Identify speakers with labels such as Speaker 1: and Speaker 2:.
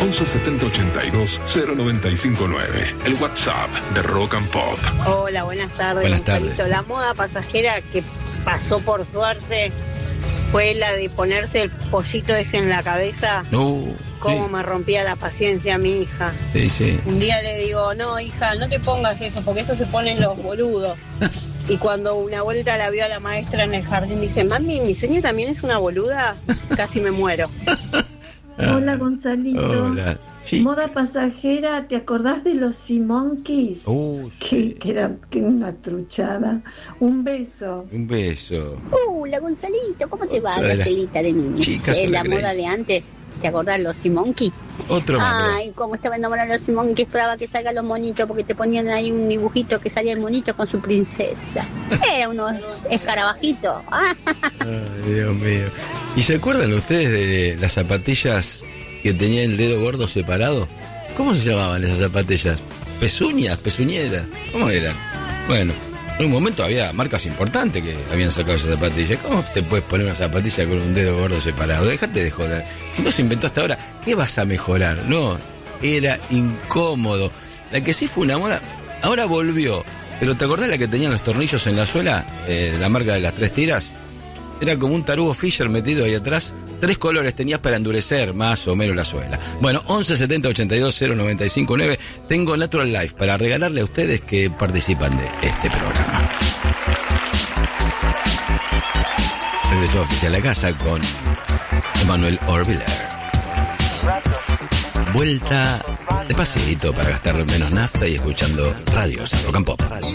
Speaker 1: 117082-0959. El WhatsApp de Rock and Pop.
Speaker 2: Hola, buenas tardes.
Speaker 3: Buenas tardes.
Speaker 2: La moda pasajera que pasó por suerte fue la de ponerse el pollito ese en la cabeza. Cómo
Speaker 3: sí.
Speaker 2: me rompía la paciencia a mi hija.
Speaker 3: Sí, sí.
Speaker 2: Un día le digo, no, hija, no te pongas eso, porque eso se ponen los boludos. Y cuando una vuelta la vio a la maestra en el jardín, dice, mami, ¿mi señora también es una boluda? Casi me muero.
Speaker 4: Hola, Gonzalito.
Speaker 3: Hola. Sí.
Speaker 4: Moda pasajera, ¿te acordás de los Simonkeys?
Speaker 3: Sí.
Speaker 4: Que era una truchada. Un beso.
Speaker 3: Un beso.
Speaker 5: Hola, Gonzalito, ¿cómo te va?
Speaker 3: Otra de las
Speaker 5: Celita de niños.
Speaker 3: chicas
Speaker 5: Es la
Speaker 3: Grace.
Speaker 5: moda de antes. ¿Te acordás los Simonkeys?
Speaker 3: Otro más.
Speaker 5: Ay, cómo estaba enamorado de los Simonkeys, esperaba que salgan los monitos, porque te ponían ahí un dibujito que salía el monito con su princesa. Era unos escarabajitos.
Speaker 3: Ay, Dios mío. ¿Y se acuerdan ustedes de las zapatillas que tenían el dedo gordo separado? ¿Cómo se llamaban esas zapatillas? ¿Pezuñas? ¿Pezuñeras? ¿Cómo eran? Bueno, en un momento había marcas importantes que habían sacado esas zapatillas. ¿Cómo te puedes poner una zapatilla con un dedo gordo separado? Déjate de joder. Si no se inventó hasta ahora, ¿qué vas a mejorar? No, era incómodo. La que sí fue una moda, ahora volvió. Pero ¿te acordás la que tenían los tornillos en la suela? La marca de las 3 tiras. Era como un tarugo Fisher metido ahí atrás. 3 colores tenías para endurecer más o menos la suela. Bueno, 1170820959. Tengo Natural Life para regalarle a ustedes que participan de este programa. Regresó oficial a casa con Emanuel Orviller. Vuelta de paseíto para gastar menos nafta y escuchando radios Rock and Pop. Radio.